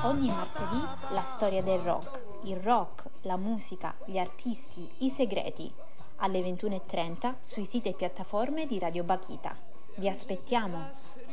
Ogni martedì la storia del rock, il rock, la musica, gli artisti, i segreti. Alle 21:30 sui siti e piattaforme di Radio Bakhita. Vi aspettiamo!